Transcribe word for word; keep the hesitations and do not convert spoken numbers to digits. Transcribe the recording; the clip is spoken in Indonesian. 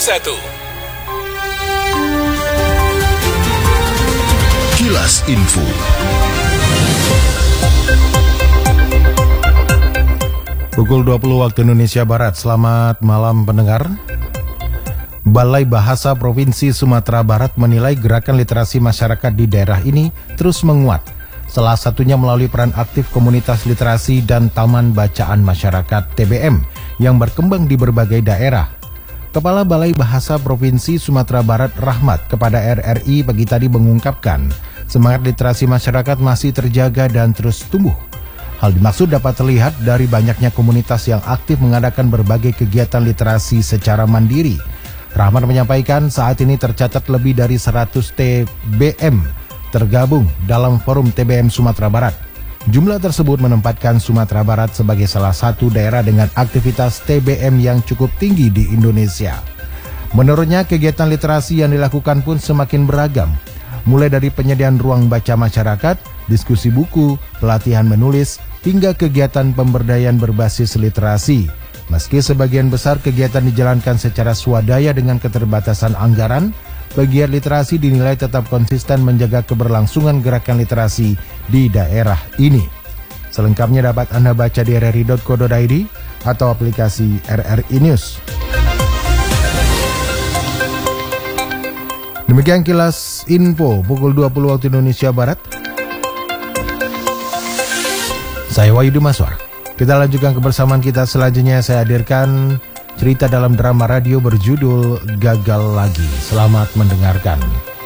satu. Kilas Info. Pukul dua puluh waktu Indonesia Barat. Selamat malam pendengar. Balai Bahasa Provinsi Sumatera Barat menilai gerakan literasi masyarakat di daerah ini terus menguat. Salah satunya melalui peran aktif komunitas literasi dan taman bacaan masyarakat T B M yang berkembang di berbagai daerah. Kepala Balai Bahasa Provinsi Sumatera Barat Rahmat kepada R R I pagi tadi mengungkapkan semangat literasi masyarakat masih terjaga dan terus tumbuh. Hal dimaksud dapat terlihat dari banyaknya komunitas yang aktif mengadakan berbagai kegiatan literasi secara mandiri. Rahmat menyampaikan saat ini tercatat lebih dari seratus T B M tergabung dalam forum T B M Sumatera Barat. Jumlah tersebut menempatkan Sumatera Barat sebagai salah satu daerah dengan aktivitas T B M yang cukup tinggi di Indonesia. Menurutnya kegiatan literasi yang dilakukan pun semakin beragam, mulai dari penyediaan ruang baca masyarakat, diskusi buku, pelatihan menulis, hingga kegiatan pemberdayaan berbasis literasi. Meski sebagian besar kegiatan dijalankan secara swadaya dengan keterbatasan anggaran, pegiat literasi dinilai tetap konsisten menjaga keberlangsungan gerakan literasi di daerah ini. Selengkapnya dapat Anda baca di r r i dot co dot i d atau aplikasi R R I News. Demikian Kilas Info pukul dua puluh waktu Indonesia Barat. Saya Wahyudi Maswar. Kita lanjutkan kebersamaan kita selanjutnya. Saya hadirkan cerita dalam drama radio berjudul Gagal Lagi. Selamat mendengarkan.